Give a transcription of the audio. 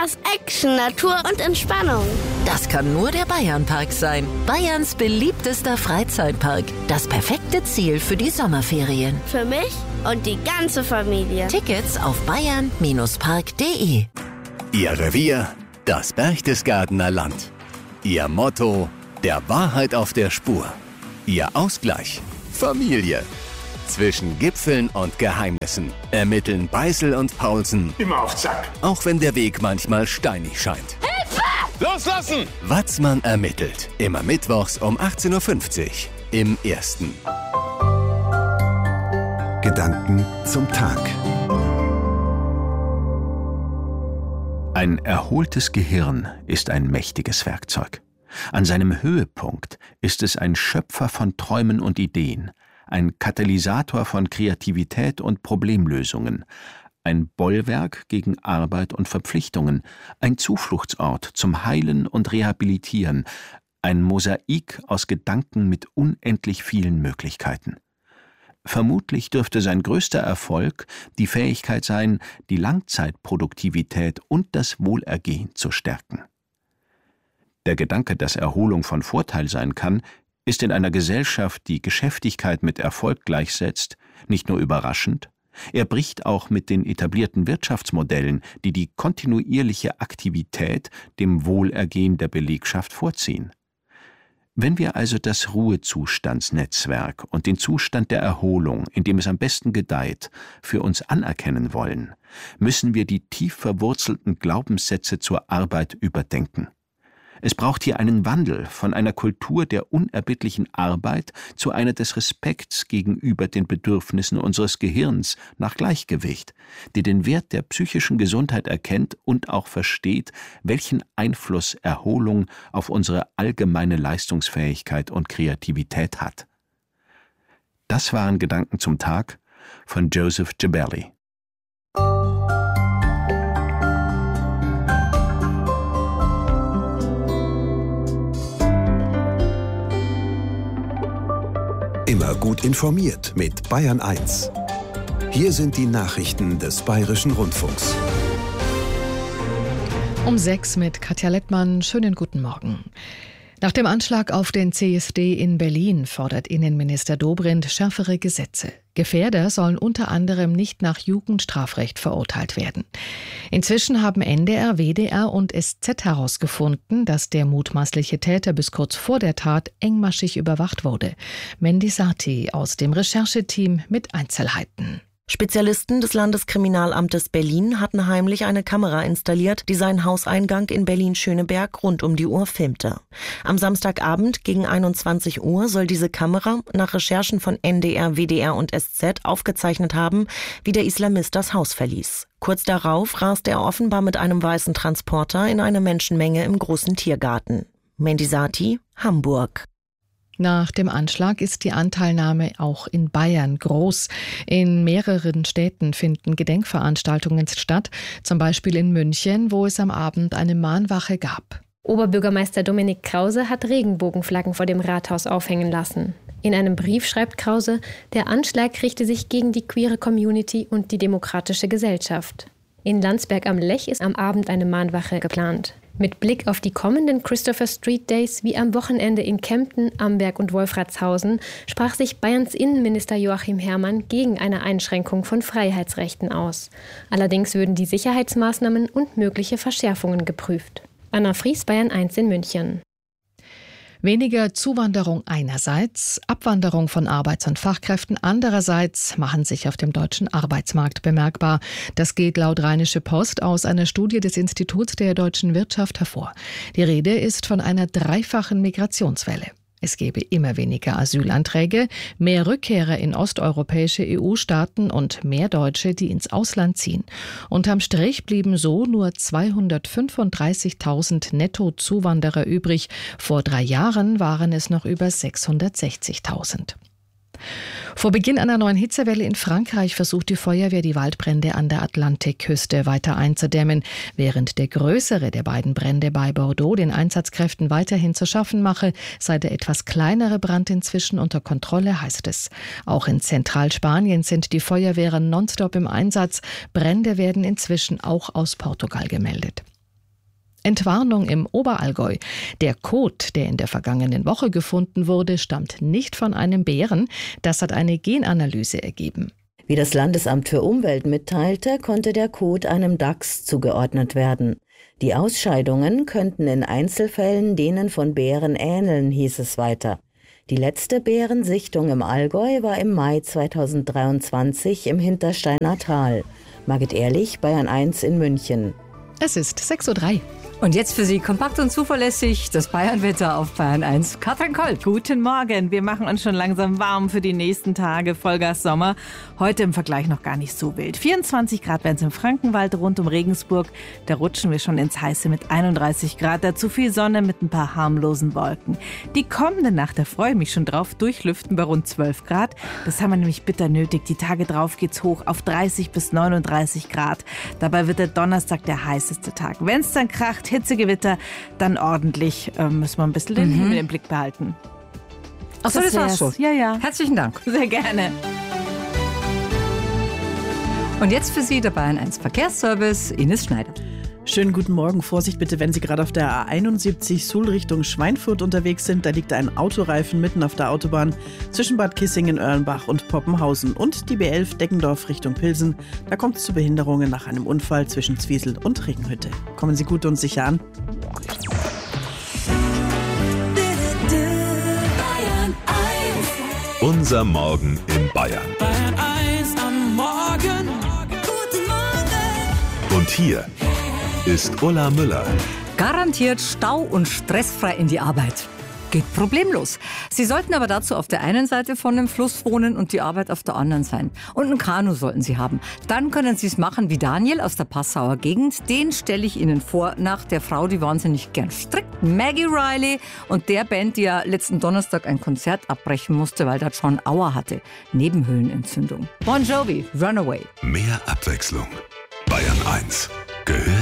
Spaß, Action, Natur und Entspannung. Das kann nur der Bayernpark sein. Bayerns beliebtester Freizeitpark. Das perfekte Ziel für die Sommerferien. Für mich und die ganze Familie. Tickets auf bayern-park.de. Ihr Revier, das Berchtesgadener Land. Ihr Motto, der Wahrheit auf der Spur. Ihr Ausgleich, Familie. Zwischen Gipfeln und Geheimnissen ermitteln Beißel und Paulsen. Immer auf Zack. Auch wenn der Weg manchmal steinig scheint. Hilfe! Loslassen! Watzmann ermittelt. Immer mittwochs um 18.50 Uhr im Ersten. Gedanken zum Tag. Ein erholtes Gehirn ist ein mächtiges Werkzeug. An seinem Höhepunkt ist es ein Schöpfer von Träumen und Ideen, ein Katalysator von Kreativität und Problemlösungen, ein Bollwerk gegen Arbeit und Verpflichtungen, ein Zufluchtsort zum Heilen und Rehabilitieren, ein Mosaik aus Gedanken mit unendlich vielen Möglichkeiten. Vermutlich dürfte sein größter Erfolg die Fähigkeit sein, die Langzeitproduktivität und das Wohlergehen zu stärken. Der Gedanke, dass Erholung von Vorteil sein kann, ist in einer Gesellschaft, die Geschäftigkeit mit Erfolg gleichsetzt, nicht nur überraschend, er bricht auch mit den etablierten Wirtschaftsmodellen, die die kontinuierliche Aktivität dem Wohlergehen der Belegschaft vorziehen. Wenn wir also das Ruhezustandsnetzwerk und den Zustand der Erholung, in dem es am besten gedeiht, für uns anerkennen wollen, müssen wir die tief verwurzelten Glaubenssätze zur Arbeit überdenken. Es braucht hier einen Wandel von einer Kultur der unerbittlichen Arbeit zu einer des Respekts gegenüber den Bedürfnissen unseres Gehirns nach Gleichgewicht, die den Wert der psychischen Gesundheit erkennt und auch versteht, welchen Einfluss Erholung auf unsere allgemeine Leistungsfähigkeit und Kreativität hat. Das waren Gedanken zum Tag von Joseph Gebelli. Immer gut informiert mit Bayern 1. Hier sind die Nachrichten des Bayerischen Rundfunks. Um 6 mit Katja Lettmann. Schönen guten Morgen. Nach dem Anschlag auf den CSD in Berlin fordert Innenminister Dobrindt schärfere Gesetze. Gefährder sollen unter anderem nicht nach Jugendstrafrecht verurteilt werden. Inzwischen haben NDR, WDR und SZ herausgefunden, dass der mutmaßliche Täter bis kurz vor der Tat engmaschig überwacht wurde. Mendy Sarti aus dem Rechercheteam mit Einzelheiten. Spezialisten des Landeskriminalamtes Berlin hatten heimlich eine Kamera installiert, die seinen Hauseingang in Berlin-Schöneberg rund um die Uhr filmte. Am Samstagabend gegen 21 Uhr soll diese Kamera nach Recherchen von NDR, WDR und SZ aufgezeichnet haben, wie der Islamist das Haus verließ. Kurz darauf raste er offenbar mit einem weißen Transporter in eine Menschenmenge im großen Tiergarten. Mendy Sarti, Hamburg. Nach dem Anschlag ist die Anteilnahme auch in Bayern groß. In mehreren Städten finden Gedenkveranstaltungen statt, zum Beispiel in München, wo es am Abend eine Mahnwache gab. Oberbürgermeister Dominik Krause hat Regenbogenflaggen vor dem Rathaus aufhängen lassen. In einem Brief schreibt Krause, der Anschlag richte sich gegen die queere Community und die demokratische Gesellschaft. In Landsberg am Lech ist am Abend eine Mahnwache geplant. Mit Blick auf die kommenden Christopher Street Days wie am Wochenende in Kempten, Amberg und Wolfratshausen sprach sich Bayerns Innenminister Joachim Herrmann gegen eine Einschränkung von Freiheitsrechten aus. Allerdings würden die Sicherheitsmaßnahmen und mögliche Verschärfungen geprüft. Anna Fries, Bayern 1 in München. Weniger Zuwanderung einerseits, Abwanderung von Arbeits- und Fachkräften andererseits machen sich auf dem deutschen Arbeitsmarkt bemerkbar. Das geht laut Rheinische Post aus einer Studie des Instituts der deutschen Wirtschaft hervor. Die Rede ist von einer dreifachen Migrationswelle. Es gebe immer weniger Asylanträge, mehr Rückkehrer in osteuropäische EU-Staaten und mehr Deutsche, die ins Ausland ziehen. Unterm Strich blieben so nur 235.000 Netto-Zuwanderer übrig. Vor 3 Jahren waren es noch über 660.000. Vor Beginn einer neuen Hitzewelle in Frankreich versucht die Feuerwehr, die Waldbrände an der Atlantikküste weiter einzudämmen. Während der größere der beiden Brände bei Bordeaux den Einsatzkräften weiterhin zu schaffen mache, sei der etwas kleinere Brand inzwischen unter Kontrolle, heißt es. Auch in Zentralspanien sind die Feuerwehren nonstop im Einsatz. Brände werden inzwischen auch aus Portugal gemeldet. Entwarnung im Oberallgäu. Der Kot, der in der vergangenen Woche gefunden wurde, stammt nicht von einem Bären. Das hat eine Genanalyse ergeben. Wie das Landesamt für Umwelt mitteilte, konnte der Kot einem Dachs zugeordnet werden. Die Ausscheidungen könnten in Einzelfällen denen von Bären ähneln, hieß es weiter. Die letzte Bärensichtung im Allgäu war im Mai 2023 im Hintersteiner Tal. Margit Ehrlich, Bayern 1 in München. Es ist 6:03 Uhr. Und jetzt für Sie kompakt und zuverlässig das Bayernwetter auf Bayern 1. Katrin Kolt. Guten Morgen. Wir machen uns schon langsam warm für die nächsten Tage. Vollgas Sommer. Heute im Vergleich noch gar nicht so wild. 24 Grad werden es im Frankenwald rund um Regensburg. Da rutschen wir schon ins Heiße mit 31 Grad. Dazu viel Sonne mit ein paar harmlosen Wolken. Die kommende Nacht, da freue ich mich schon drauf, durchlüften bei rund 12 Grad. Das haben wir nämlich bitter nötig. Die Tage drauf geht's hoch auf 30 bis 39 Grad. Dabei wird der Donnerstag der heißeste Tag. Wenn es dann kracht, Hitzegewitter, dann ordentlich, müssen wir ein bisschen den Himmel im Blick behalten. Achso, das war's schon. Ja. Herzlichen Dank. Sehr gerne. Und jetzt für Sie der Bayern 1 Verkehrsservice, Ines Schneider. Schönen guten Morgen. Vorsicht bitte, wenn Sie gerade auf der A71 Suhl Richtung Schweinfurt unterwegs sind. Da liegt ein Autoreifen mitten auf der Autobahn zwischen Bad Kissingen, Erlenbach und Poppenhausen. Und die B11 Deggendorf Richtung Pilsen. Da kommt es zu Behinderungen nach einem Unfall zwischen Zwiesel und Regenhütte. Kommen Sie gut und sicher an. Unser Morgen in Bayern. Bayern 1 am Morgen. Guten Morgen. Und hier ist Ulla Müller. Garantiert stau- und stressfrei in die Arbeit. Geht problemlos. Sie sollten aber dazu auf der einen Seite von dem Fluss wohnen und die Arbeit auf der anderen sein. Und ein Kanu sollten Sie haben. Dann können Sie es machen wie Daniel aus der Passauer Gegend. Den stelle ich Ihnen vor, nach der Frau, die wahnsinnig gern strickt, Maggie Riley, und der Band, die ja letzten Donnerstag ein Konzert abbrechen musste, weil da John Auer hatte. Nebenhöhlenentzündung. Bon Jovi, Runaway. Mehr Abwechslung. Bayern 1 gehört